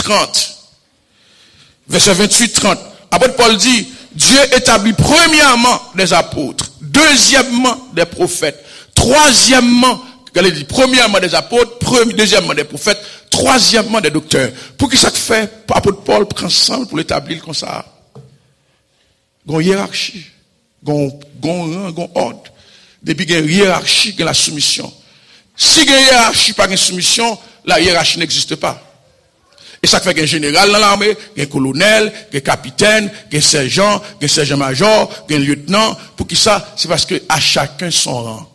30. Verset 28-30. Apôtre Paul dit, Dieu établit premièrement des apôtres, deuxièmement des prophètes, troisièmement, premièrement des apôtres, deuxièmement des prophètes, troisièmement des docteurs. Pour qui ça fait, apôtre Paul prend ensemble pour l'établir comme ça. Gon hiérarchie, gon rang, gon ordre. Depuis qu'il y a une hiérarchie, il y a la soumission. Si il y a une hiérarchie, pas une soumission, la hiérarchie n'existe pas. Et ça fait qu'un général dans l'armée, un colonel, un capitaine, un sergent-major, un lieutenant. Pour qui ça? C'est parce que à chacun son rang.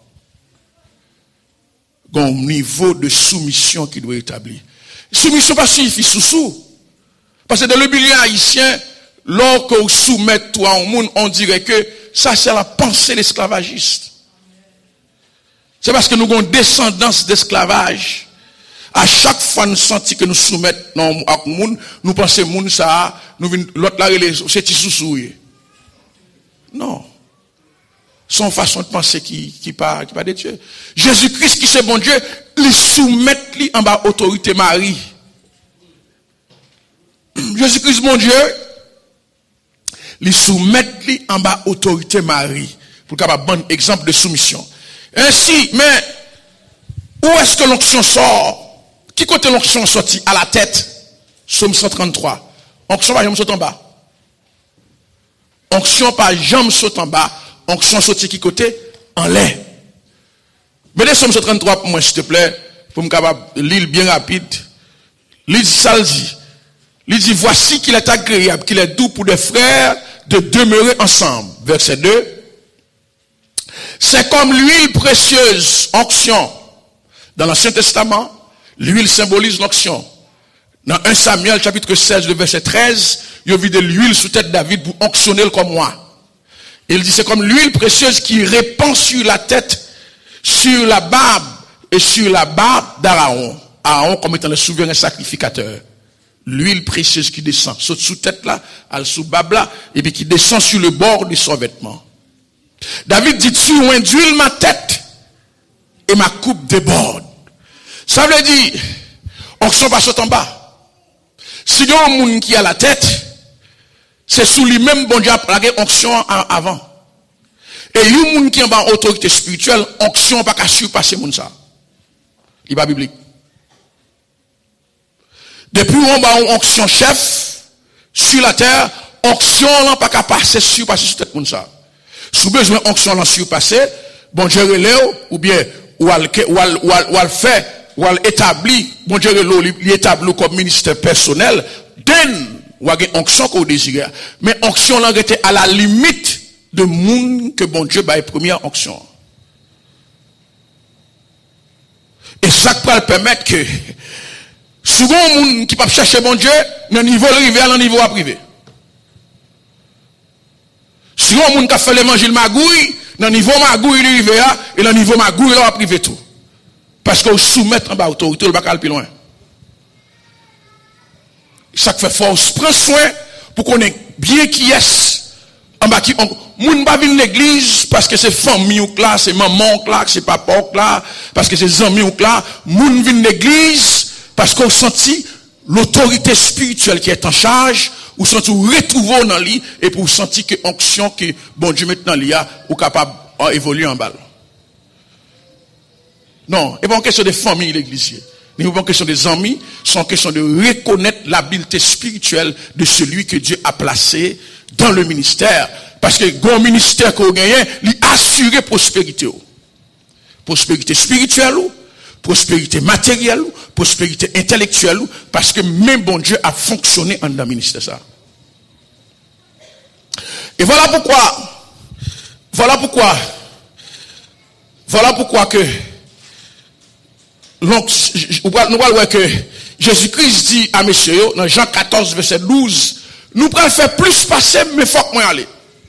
Un niveau de soumission qui doit établir. Soumission pas suffit sous-sous. Parce que dans le milieu haïtien, lorsqu'on soumet toi au monde, on dirait que ça c'est la pensée l'esclavagiste. C'est parce que nous avons une descendance d'esclavage. À chaque fois nous sentons que nous soumettons à monde, nous pensons monde ça, nous venons l'autre là c'est sous-sous. Non. Son façon de penser qui pas de Dieu. Jésus-Christ qui c'est bon Dieu, il soumet lui en bas autorité Marie. Jésus-Christ mon Dieu, il soumet lui en bas autorité Marie pour capable bon exemple de soumission. Ainsi, mais où est-ce que l'onction sort? Qui côté l'onction sorti à la tête? Psaume 133. Onction pas jamais saute en bas. Onction pas jamais saute en bas. Onction sorti qui côté? En l'air. Mais les Psaume 133 pour moi s'il te plaît, pour me capable lire bien rapide. Lis ça le dit. Il dit voici qu'il est agréable, qu'il est doux pour des frères de demeurer ensemble. Verset 2. C'est comme l'huile précieuse, onction. Dans l'Ancien Testament, l'huile symbolise l'onction. Dans 1 Samuel, chapitre 16, le verset 13, il y a vu de l'huile sous tête de David pour onctionner comme moi. Il dit, c'est comme l'huile précieuse qui répand sur la tête, sur la barbe et sur la barbe d'Aaron. Aaron comme étant le souverain sacrificateur. L'huile précieuse qui descend, saute sous tête là, elle sous barbe là, et puis qui descend sur le bord de son vêtement. David dit, tu induis ma tête et ma coupe déborde. Ça veut dire, onction pas saute en bas. Si il y a un monde qui a la tête, c'est sous lui-même bon Dieu a plagué onction avant. Et il y a un monde qui est en autorité spirituelle, onction pas qu'à surpasser monde ça. Il n'est pas biblique. Depuis on a une onction chef sur la terre, onction n'a pas qu'à passer surpasser sur tête monde ça. Sous besoin onction l'en surpasser, bon Dieu relève ou bien ou al fait ou al établi, bon Dieu l'établit comme ministère personnel, ou a une onction qu'on désire. Mais onction là était à la limite de monde que bon Dieu baille première onction. Et ça peut permettre que souvent monde qui peut chercher bon Dieu, dans niveau rivé à niveau privé. Souvent monde qui fait l'évangile magouille, dans niveau magouille rivé et dans niveau magouille là privé tout. Parce qu'on soumet en bas autorité, le bacal plus loin. Ça fait force. Prends soin pour qu'on ait bien qui est. En bas qui, moun pas venir l'église parce que c'est famille ou là, c'est maman ou là, c'est papa ou là, parce que c'est amis ou là. Moun vient l'église parce qu'on sentit l'autorité spirituelle qui est en charge, ou sentit retrouver dans lui, et pour sentir que onction que bon Dieu maintenant l'y a, ou capable d'évoluer en bas. Non, et pas une question de famille l'église. Ce n'est pas une question des amis, c'est une question de reconnaître l'habileté spirituelle de celui que Dieu a placé dans le ministère. Parce que le ministère qu'on gagne, il assure prospérité. Prospérité spirituelle, prospérité matérielle, prospérité intellectuelle, parce que même bon Dieu a fonctionné dans le ministère. Ça. Et voilà pourquoi que nous allons voir que Jésus-Christ dit à messieurs, dans Jean 14, verset 12, nous pourrons faire plus passer, mais il faut que moi aller.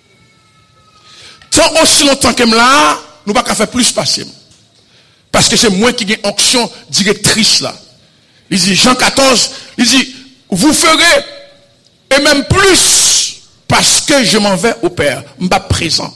Tant aussi longtemps que là, nous ne pouvons pas faire plus passer. Parce que c'est moi qui ai une onction directrice là. Il dit, Jean 14, il dit, vous ferez, et même plus, parce que je m'en vais au Père. Je ne suis pas présent.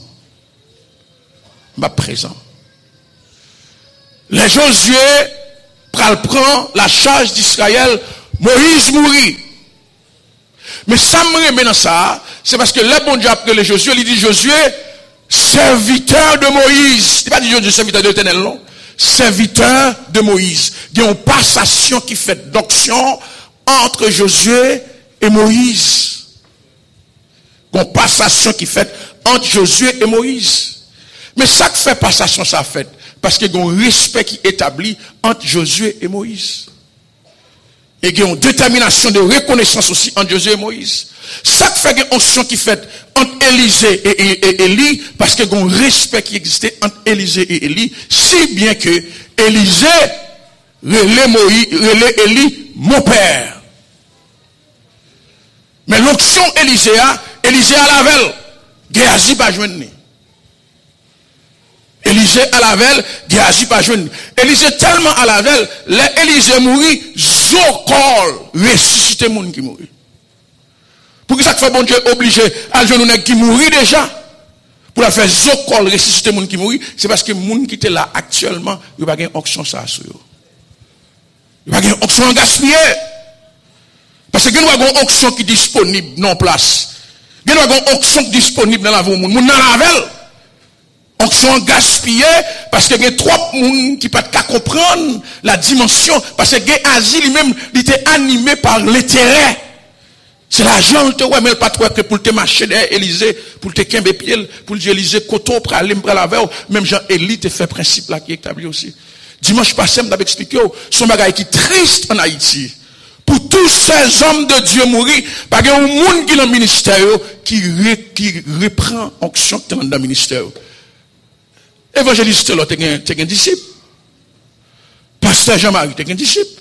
Les Josué prend la charge d'Israël Moïse mourit. Mais ça me remet dans ça, c'est parce que le bon Dieu après Josué, il dit Josué, serviteur de Moïse. Il pas dit Josué, serviteur de l'Éternel, non. Serviteur de Moïse. Il y a une passation qui fait d'onction entre Josué et Moïse. Une passation qui fait entre Josué et Moïse. Mais ça que fait passation, ça fait. Parce qu'il y a un respect qui est établi entre Josué et Moïse. Et il y a une détermination de reconnaissance aussi entre Josué et Moïse. Ça que fait une onction qui fait entre Élisée et Élie, parce qu'il y a un respect qui existait entre Élisée et Élie, si bien que Élisée relève Élie, mon père. Mais l'onction Élisée à lavel, Géasi pas joindre. Élisée à lavel, Géasi pas joindre. Élisée tellement à lavel, Élisée mourit, Zokol ressuscité moun qui mourit. Pour que ça fait bon Dieu obligé à jeune qui mourit déjà pour la faire Zokol ressusciter moun qui mourit, c'est parce que moun qui était là actuellement, il n'y a pas de onction ça sur eux. Il n'y a pas de onction gaspillée. Parce que il y a une onction qui est disponible non place. Il y a une onction disponible dans la vie moun dans la veille. Onction gaspillée parce que il y a trop de monde qui pas comprendre la dimension parce que Asie lui-même il était animé par l'intérêt. C'est l'argent te ouais mais pas trop que pour te marcher derrière Élisée pour te kembe pied pour dire Élisée coton pour aller me la veille même Jean Élie te fait principe là qui est établi aussi. Dimanche passé m'a expliqué son bagage qui triste en Haïti. Pour tous ces hommes de Dieu mourir, parce qu'il y a un monde qui est dans le ministère qui reprend onction dans le ministère. Évangéliste, tu es un disciple. Pasteur Jean-Marie, tu es un disciple.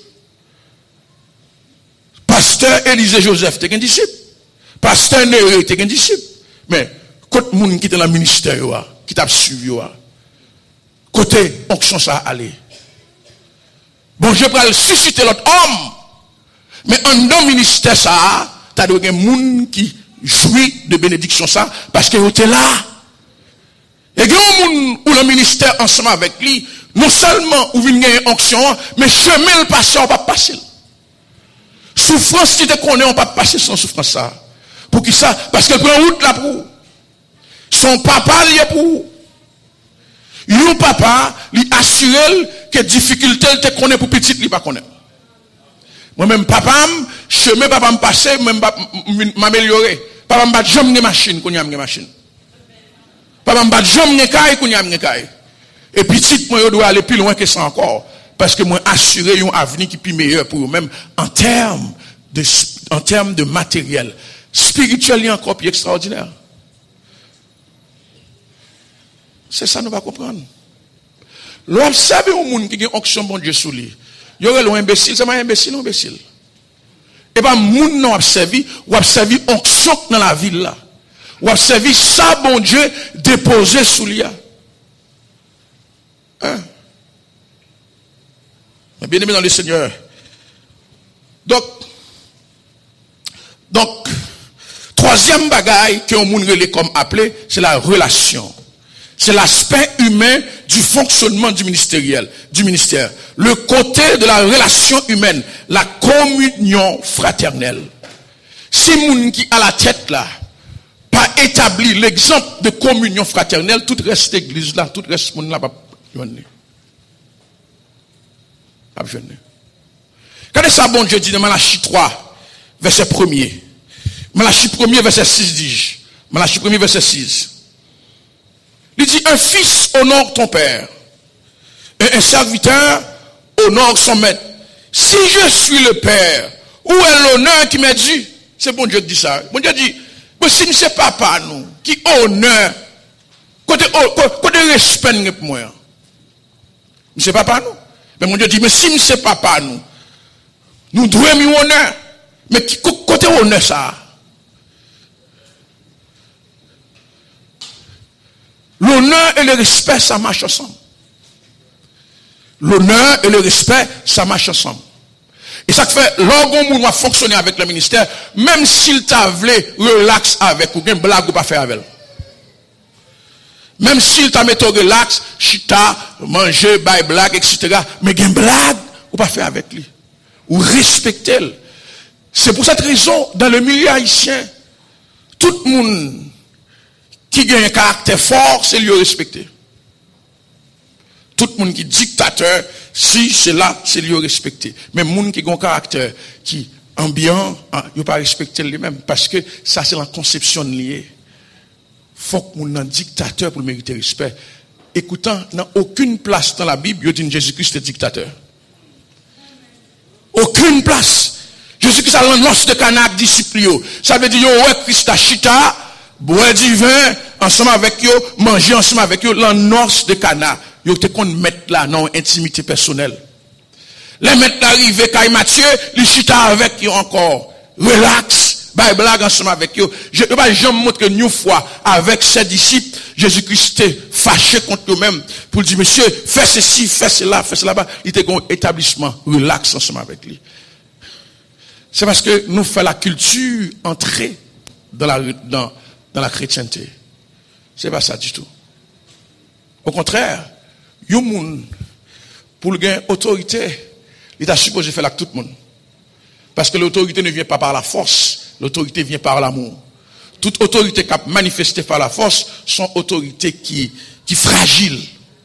Pasteur Élisée Joseph, tu es un disciple. Pasteur Néré, tu es un disciple. Mais, côté monde qui est dans le ministère, qui t'a suivi, côté onction ça aller. Bon, je vais susciter l'autre homme. Mais en dans le ministère, ça, tu as des gens qui jouit de bénédiction, ça, parce que tu es là. Et il y a des gens où le ministère, ensemble avec lui, non seulement où il y a une onction, mais chemin le passé, on ne va pas passer. Souffrance qui te connaît, on ne va pas passer sans souffrance, ça. Pour qui ça? Parce que prend route là pour. Son papa, il est pour. Yon papa, il assure que difficulté, il te connaît pour petit, il pas connaît. Moi-même, papa, chemin, papa me passe, même m'améliorer. Papa me bat jamais machine, qu'on y a une machine. Papa me bat jamais caille, qu'on y a une caille. Et petit, moi, je dois aller plus loin que ça encore. Parce que moi, assurer un avenir qui est plus meilleur pour eux-mêmes en termes de matériel. Spirituellement encore plus extraordinaire. C'est ça, nous va comprendre. L'observer au monde qui a une onction bon Dieu sous lui. Il y aurait l'imbécile, c'est pas imbécile ou imbécile. Et pas moun non observé, ou observé onction dans la ville là. Ou observé ça bon Dieu déposé sous lui. Hein? Bien aimé dans le Seigneur. Donc, troisième bagaille que on moun relé comme appelé, c'est la relation. C'est l'aspect humain du fonctionnement du ministère. Le côté de la relation humaine, la communion fraternelle. Si moun qui a la tête là, pas établi l'exemple de communion fraternelle, tout reste église là, tout reste moun là, pas joindre. Pas joindre. Quand ça bon Dieu dit dans Malachie 3, verset 1er. Malachie 1er, verset 6 dit. Malachie 1er, verset 6. Il dit, un fils honore ton père, et un serviteur honore son maître. Si je suis le père, où est l'honneur qui m'est dû? C'est bon Dieu qui dit ça. Bon Dieu dit, mais si c'est papa nous, qui honneur, côté respect pour moi. C'est papa nous. Mais mon Dieu dit, mais si c'est papa nous devons mieux honneur. Mais côté honneur ça? L'honneur et le respect, ça marche ensemble. L'honneur et le respect, ça marche ensemble. Et ça fait, l'orgon va fonctionner avec le ministère, même s'il t'a voulu relax avec, ou bien blague ou pas faire avec. Même s'il t'a mis au relax, chita, manger, bail blague, etc. Mais il blague ou pas faire avec lui. Ou respecter. C'est pour cette raison, dans le milieu haïtien, tout le monde qui a un caractère fort, c'est lui respecté. Tout le monde qui est dictateur, si c'est là, c'est lui respecté. Mais le monde qui a un caractère qui ambiant, il ne pas respecter lui-même. Parce que ça, c'est la conception liée. Il faut que mon dictateur pour mériter respect. Écoutant, dans aucune place dans la Bible, il dit Jésus-Christ est dictateur. Aucune place. Jésus-Christ a l'annonce de Cana disciple. Ça veut dire, ouais, Christ a chita, boire du vin, ensemble avec eux, manger ensemble avec eux, l'annonce de Cana. Yo te kon mettre là, non, intimité personnelle. Les mettre l'arrivée, quand Matthieu, les chita avec eux encore. Relax. Bah, blague ensemble avec eux. Je ne vais pas jamais montrer une fois avec ses disciples, Jésus-Christ était fâché contre eux-mêmes pour dire, monsieur, fais ceci, fais cela, fais cela. Il était un établissement relax ensemble avec lui. C'est parce que nous faisons la culture entrer dans la chrétienté. C'est pas ça du tout. Au contraire, yon moun, pour le gain autorité, il est supposé faire avec tout le monde. Parce que l'autorité ne vient pas par la force, l'autorité vient par l'amour. Toute autorité qui a manifesté par la force sont autorités qui fragile.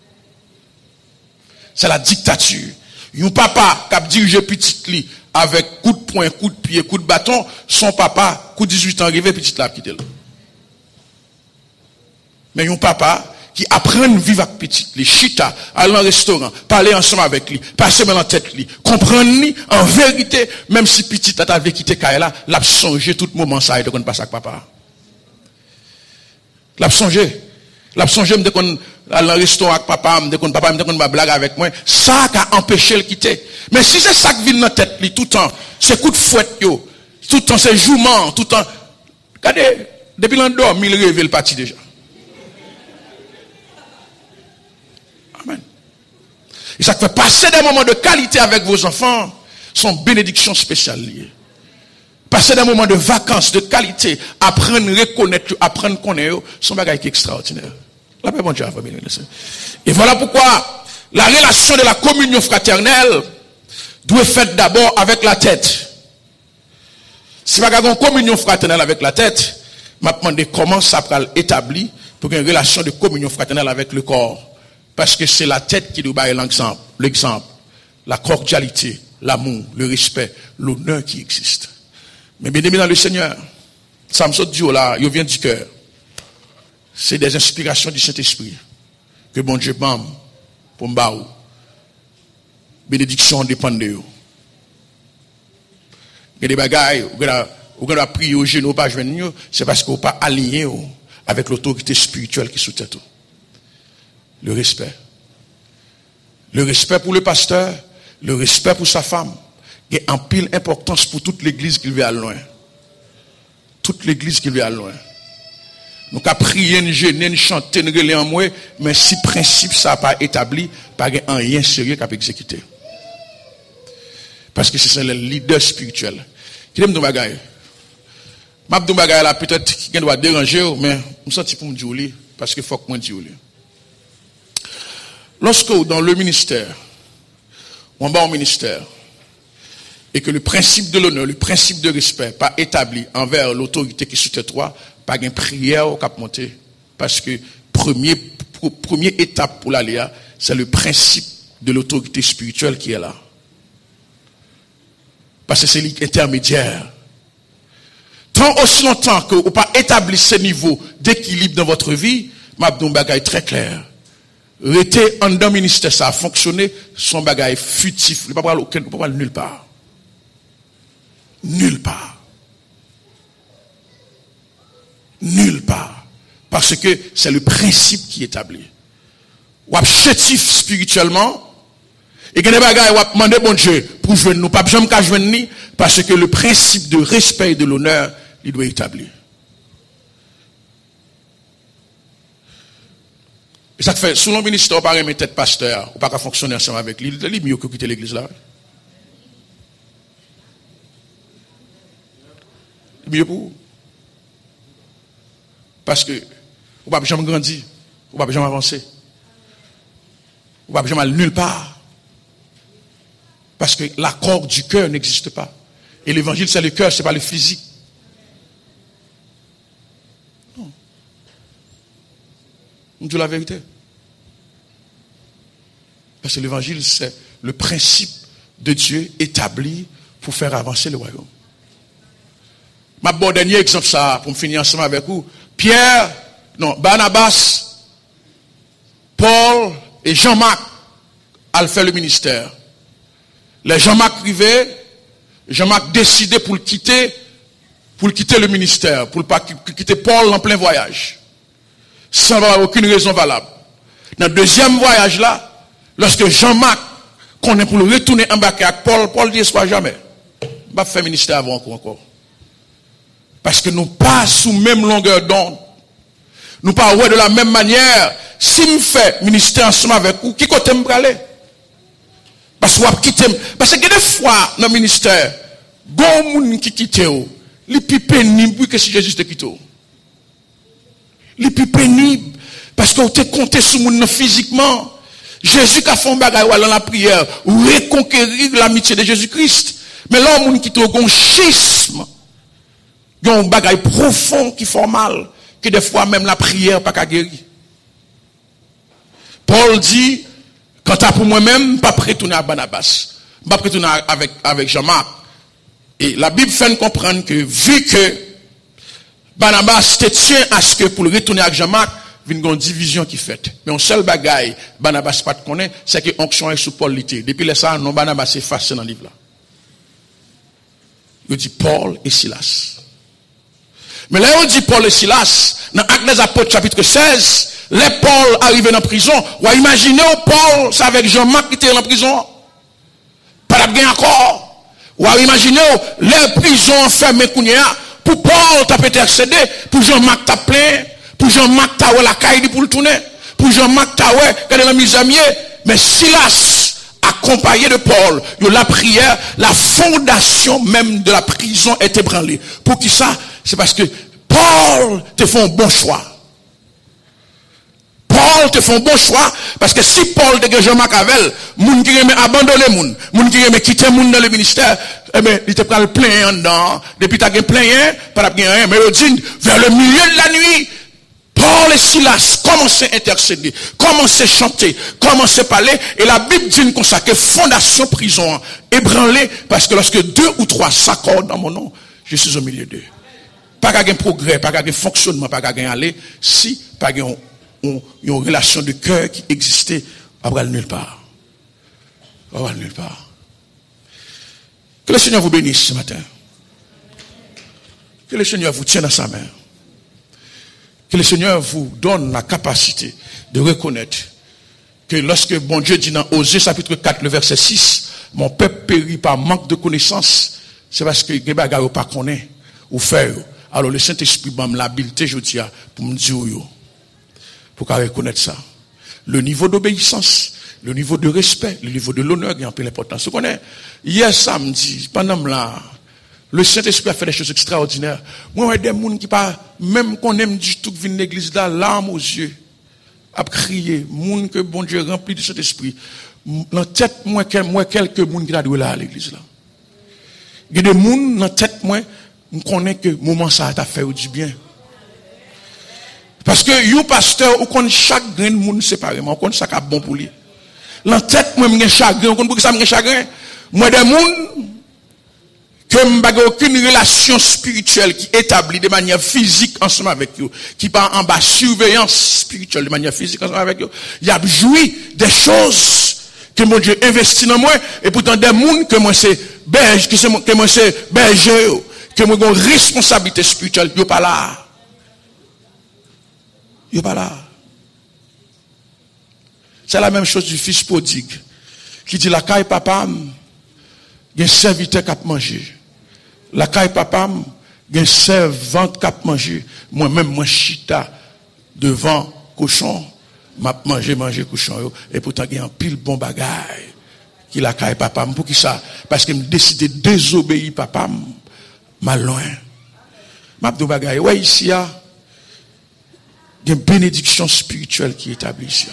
C'est la dictature. Yon papa qui a dirigé petit li avec coup de poing, coup de pied, coup de bâton, son papa, coup de 18 ans arrivé, petit là quitté. Mais yon papa qui apprennent à vivre avec petit, les chita, aller au restaurant, parler ensemble avec lui, passer dans la tête lui, comprendre lui, en vérité, même si petit tata avait quitté Kaila, l'a songé tout moment ça et de qu'on passe avec papa. L'a songé, me de qu'on aller au restaurant avec papa, me de qu'on papa, me de qu'on blague avec moi, ça a empêché le quitter. Mais si c'est ça qui vient dans la tête lui tout le temps, c'est coup de fouette yo, tout le temps c'est jouement, tout le temps. Regardez, depuis l'endormi, il rêve le parti déjà. Amen. Et ça fait passer des moments de qualité avec vos enfants sont bénédictions spéciales liées. Passer des moments de vacances, de qualité, apprendre à reconnaître, apprendre à connaître, sont des choses extraordinaires. La paix, bon Dieu, famille. Et voilà pourquoi la relation de la communion fraternelle doit être faite d'abord avec la tête. Si vous avez une communion fraternelle avec la tête, je me demande comment ça peut être établi pour qu'il y ait une relation de communion fraternelle avec le corps. Parce que c'est la tête qui nous donne l'exemple, la cordialité, l'amour, le respect, l'honneur qui existe. Mais bien aimé dans le Seigneur, ça me saute du haut là, il vient du cœur. C'est des inspirations du Saint-Esprit que bon Dieu m'aime pour m'baou. Bénédiction dépend de vous. Il y a des bagailles, vous avez prié au genou, pas joindre, c'est parce que vous n'êtes pas aligné avec l'autorité spirituelle qui sous tête. Le respect. Le respect pour le pasteur, le respect pour sa femme. Il y a en pile importance pour toute l'église qui vit à loin. Toute l'église qui vit à loin. Nous avons prié, nous gêner, nous chanter, nous relais en moi, mais si principe ça n'a pas établi, pas un rien sérieux qui a exécuté. Parce que c'est le leader spirituel. Qui aime nos bagailles. Ma bagaille là peut-être qui doit déranger, mais je me sens pour me dire parce que faut que moi dire. Lorsque dans le ministère, ou en bas au ministère, et que le principe de l'honneur, le principe de respect, pas établi envers l'autorité qui sous toi, pas une prière au cap monter. Parce que première étape pour l'aléa, c'est le principe de l'autorité spirituelle qui est là. Parce que c'est l'intermédiaire. Tant aussi longtemps que vous n'avez pas établi ce niveau d'équilibre dans votre vie, ma bagaille très clair. Rester en dans le ministère, ça a fonctionné, son bagaille futif. Il ne peut pas aller nulle part. Nulle part. Nulle part. Parce que c'est le principe qui est établi. Ou êtes chétif spirituellement, et que les bagailles, ou demander bon Dieu pour jouer nous, pas jamais qu'à jouer nous, parce que le principe de respect et de l'honneur, il doit être établi. Et ça fait, sous le ministère, on parle de tête pasteur, ou pas qu'à fonctionner ensemble avec lui, il est mieux que quitter l'église là. Il est mieux pour vous. Parce que, vous ne pouvez jamais grandir, vous ne pouvez jamais avancer. Vous ne pouvez jamais aller nulle part. Parce que l'accord du cœur n'existe pas. Et l'évangile, c'est le cœur, c'est pas le physique. Non. On dit la vérité. Parce que l'évangile, c'est le principe de Dieu établi pour faire avancer le royaume. Ma bon dernier exemple, ça, pour me finir ensemble avec vous. Barnabas, Paul et Jean-Marc ont fait le ministère. Les Jean-Marc arrivaient, Jean-Marc décidait pour quitter le ministère, pour pas quitter Paul en plein voyage. Sans avoir aucune raison valable. Dans le deuxième voyage là, lorsque Jean-Marc connaît pour le retourner embarquer avec Paul dit pas jamais. On va faire ministère avant encore. Parce que nous pas sous même longueur d'onde. Nous pas de la même manière. Si je fais ministère ensemble avec vous, qui côté me aller? Parce que des fois, dans le ministère, bon moun qui quitte, les plus pénibles que si Jésus te quitte. Les plus pénibles, parce qu'on te compté sur moun physiquement. Jésus qui a fait un bagage dans la prière, ou reconquérir l'amitié de Jésus-Christ. Mais là, moun qui te un schisme, un bagage profond qui fait mal, que des fois même la prière pas qu'à guérir. Paul dit, quant à pour moi-même, pas prêt tourner à Barnabas, pas prêt tourner avec Jean-Marc. Et la Bible fait nous comprendre que vu que Barnabas te tient à ce que pour le retourner avec Jean-Marc, il y a une division qui fait. Mais un seul bagaille, Barnabas pas te connaît, c'est que l'onction est sous Paul l'été. Depuis le ça, non, Barnabas est effacé dans le livre là. Il dit Paul et Silas. Mais là, on dit Paul et Silas, dans Actes des Apôtres, chapitre 16, les Paul arrivés dans la prison, ou imaginez Paul, c'est avec Jean-Marc qui était dans la prison. Pas de bien encore. Ou imaginez les prisons enfermées, pour Paul, t'as peut-être accédé, pour Jean-Marc, t'as plein, pour Jean-Marc, t'as la caille pour le tourner, pour Jean-Marc, t'as qu'elle est la mise à mieux. Mais Silas, accompagné de Paul, la prière, la fondation même de la prison est ébranlée. Pour qui ça? C'est parce que Paul te fait un bon choix. Paul te fait un bon choix parce que si Paul te Jean-Marc Avel, moun qui aime abandonner moun qui aime quitter moun dans le ministère, eh ben il te prend le plein en dedans. Depuis tu as gagné plein, pas de rien, mais il dit vers le milieu de la nuit, Paul et Silas commencent à intercéder, commencent à chanter, commencent à parler, et la Bible dit comme ça que fondation prison ébranlée parce que lorsque 2 ou 3 s'accordent dans mon nom, je suis au milieu d'eux. Pas qu'à un progrès, pas qu'à un fonctionnement, pas qu'à un aller, si pas qu'à une relation de cœur qui existait, on va nulle part. On va nulle part. Que le Seigneur vous bénisse ce matin. Que le Seigneur vous tienne à sa main. Que le Seigneur vous donne la capacité de reconnaître que lorsque bon Dieu dit dans Osée chapitre 4, le verset 6, mon peuple périt par manque de connaissance, c'est parce que les bagages pas connaît ou faire. Alors le Saint-Esprit m'a l'habileté, je dis, pour me dire, pour qu'on reconnaisse ça. Le niveau d'obéissance, le niveau de respect, le niveau de l'honneur, il y a un peu l'importance. Vous connaissez, hier samedi, pendant là, le Saint-Esprit a fait des choses extraordinaires. Moi, il y a des gens qui pas, même qu'on aime du tout, qui viennent de l'église là, larmes aux yeux, à crier, gens que bon Dieu rempli de Saint-Esprit. Dans la tête, moi, quelques gens qui ont là à l'église là. Il y a des gens dans la tête, moi, on connaît que moment ça t'a fait du bien. Parce que you pasteur, on connaît chaque grain de monde séparément, on connaît ça qui est bon pour lui. La tête moi j'ai chagrin, on connaît pour ça j'ai chagrin. Moi des monde que m'pas aucune relation spirituelle qui établie de manière physique ensemble avec eux, qui pas en bas surveillance spirituelle de manière physique ensemble avec eux. Il y a joui des choses que mon Dieu investit dans moi et pourtant des monde que moi c'est berger, que moi c'est berger. Que moi, j'ai une responsabilité spirituelle, je ne suis pas là. Je ne suis pas là. C'est la même chose du fils prodigue, qui dit, la caille papa, il y a un serviteur qui a mangé. La caille papa, il y a un servante qui a mangé. Moi-même, moi, chita devant cochon, m'a mangé cochon, et pourtant, il y a un pile bon bagaille, qui la caille papa. Pour qui ça? Parce que je décide de désobéir papa. Mal loin. M'abdou bagay. Ouais, ici, il y a une bénédiction spirituelle qui est établie ici.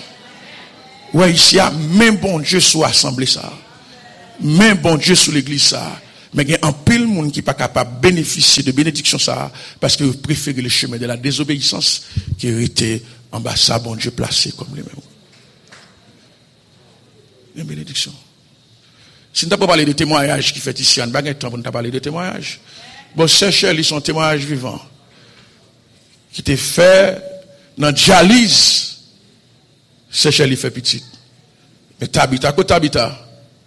Ouais, ici, il y a même bon Dieu sous l'assemblée ça. Même bon Dieu sous l'église ça. Mais il y a un pile monde qui n'est pas capable de bénéficier de bénédiction ça, parce que vous préférez le chemin de la désobéissance qui était en bas ça, bon Dieu placé comme les mêmes. Une bénédiction. Si nous n'avons pas parlé de témoignages qui fait ici, on n'a pas temps pour nous parler de témoignages. Bon, cherchez, ils sont témoignages vivants. Qui t'est fait dans dialyse. Cherchez, il fait petit. Mais Tabita, quoi Tabita?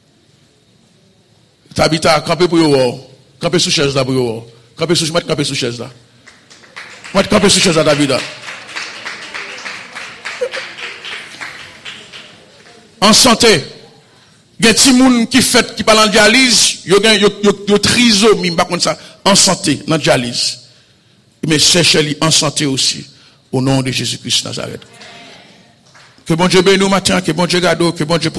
Tabita, campé pour vous. Campé sous chaise là pour vous. Campé sous chaise là. Moi, campé sous chaise là, Tabita. En santé. Il y a des gens qui fait, qui parlent en dialyse, il y a trisomie, par contre ça, en santé, dans la dialyse. Mais cherchez-les en santé aussi, au nom de Jésus-Christ Nazareth. Que bon Dieu bénisse nous matin, que bon Dieu garde, que bon Dieu